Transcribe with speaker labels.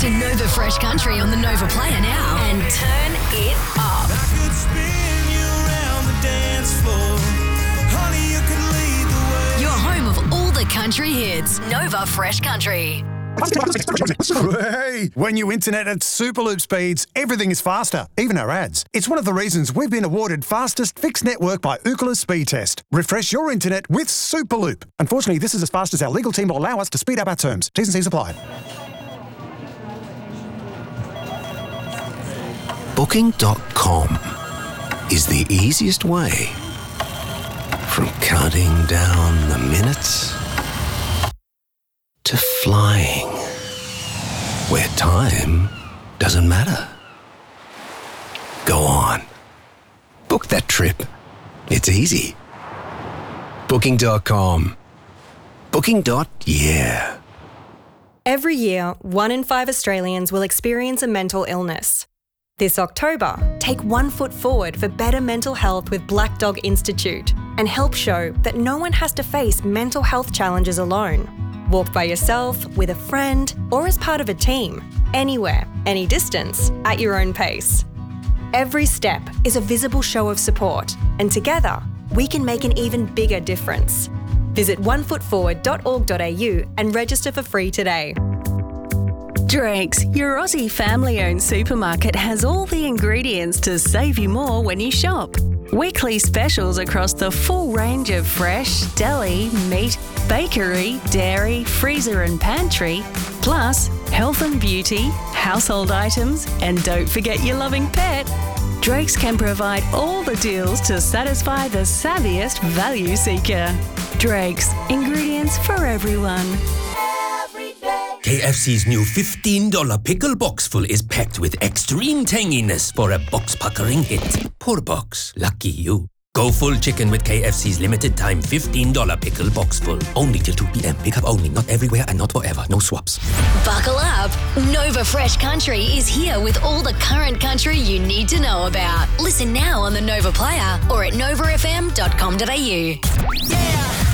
Speaker 1: to Nova Fresh Country on the Nova Player now and turn it up.
Speaker 2: I could spin you around the dance floor. Honey, you could lead the way.
Speaker 1: Your home of all the country hits. Nova Fresh Country.
Speaker 3: Hey, when you internet at Superloop speeds, everything is faster, even our ads. It's one of the reasons we've been awarded fastest fixed network by Ookla Speed Test. Refresh your internet with Superloop. Unfortunately, this is as fast as our legal team will allow us to speed up our terms. T's and C's apply.
Speaker 4: Booking.com is the easiest way from counting down the minutes to flying, where time doesn't matter. Go on. Book that trip. It's easy. Booking.com. Booking.yeah.
Speaker 5: Every year, 1 in 5 Australians will experience a mental illness. This October, take 1 foot forward for better mental health with Black Dog Institute and help show that no one has to face mental health challenges alone. Walk by yourself, with a friend, or as part of a team. Anywhere, any distance, at your own pace. Every step is a visible show of support, and together, we can make an even bigger difference. Visit onefootforward.org.au and register for free today.
Speaker 6: Drake's, your Aussie family-owned supermarket, has all the ingredients to save you more when you shop. Weekly specials across the full range of fresh, deli, meat, bakery, dairy, freezer and pantry, plus health and beauty, household items, and don't forget your loving pet. Drake's can provide all the deals to satisfy the savviest value seeker. Drake's, ingredients for everyone.
Speaker 7: KFC's new $15 pickle boxful is packed with extreme tanginess for a box-puckering hit. Poor box. Lucky you. Go full chicken with KFC's limited time $15 pickle boxful. Only till 2 p.m. Pick up only. Not everywhere and not forever. No swaps.
Speaker 1: Buckle up. Nova Fresh Country is here with all the current country you need to know about. Listen now on the Nova Player or at novafm.com.au.
Speaker 2: Yeah.